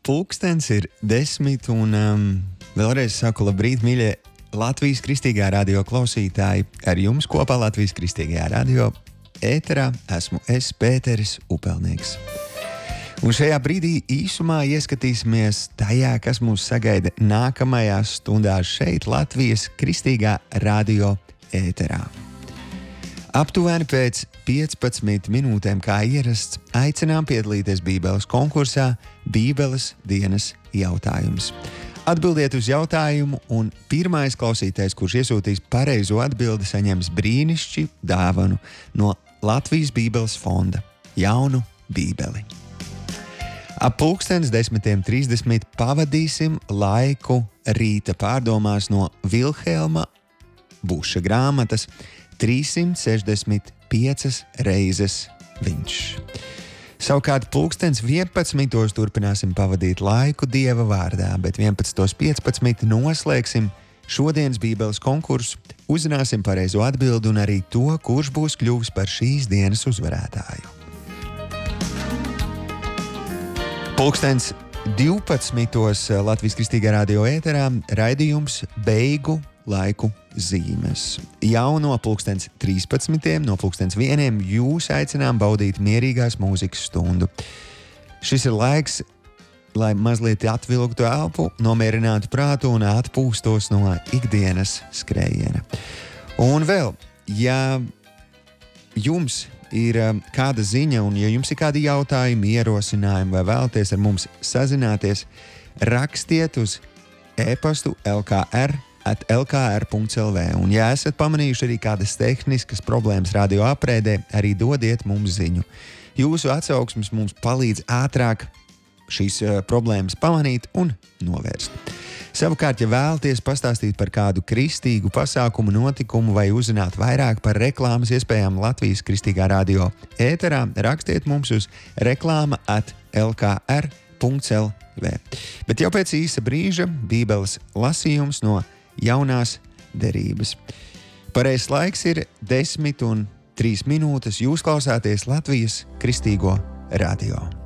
Pulkstens ir 10 un vēlreiz saku labrīt, mīļie Latvijas Kristīgā radio klausītāji. Ar jums kopā Latvijas Kristīgajā radio ēterā esmu es, Pēteris Upelnieks. Un šajā brīdī īsumā ieskatīsimies tajā, kas mūs sagaida nākamajās stundās šeit Latvijas Kristīgā radio ēterā. Aptuveni pēc 15 minūtēm, kā ierasts, aicinām piedalīties Bībeles konkursā Bībeles dienas jautājums. Atbildiet uz jautājumu, un pirmais klausītājs, kurš iesūtīs pareizo atbildi, saņems brīnišķīgu dāvanu no Latvijas Bībeles fonda – jaunu bībeli. Ap 10:30 pavadīsim laiku rīta pārdomās no Vilhelma Buša grāmatas 365 reizes viņš. Savukārt 11:11 turpināsim pavadīt laiku Dieva vārdā, bet 11:15 noslēgsim šodienas Bībeles konkursu, uzzināsim pareizo atbildi un arī to, kurš būs kļuvis par šīs dienas uzvarētāju. 12:12 Latvijas Kristīgā radio ēterā raidījums Beigu laiku zīmes. Jau no 13:00, no 1:00 jūs aicinām baudīt mierīgās mūzikas stundu. Šis ir laiks, lai mazliet atvilktu elpu, nomierinātu prātu un atpūstos no ikdienas skrējiena. Un vēl, ja jums ir kāda ziņa un ja jums ir kādi jautājumi, ierosinājumi vai vēlaties ar mums sazināties, rakstiet uz e-pastu lkr@lkr.lv. Un ja esat pamanījuši arī kādas tehniskas problēmas radio aprēdē, arī dodiet mums ziņu. Jūsu atsauksmes mums palīdz ātrāk šīs problēmas pamanīt un novērst. Savukārt, ja vēlaties pastāstīt par kādu kristīgu pasākumu, notikumu vai uzzināt vairāk par reklāmas iespējām Latvijas Kristīgā radio ēterā, rakstiet mums uz reklāma@lkr.lv. Bet jau pēc īsa brīža Bībeles lasījums no Jaunās derības. Pareizs laiks ir 10:03. Jūs klausāties Latvijas Kristīgo radio.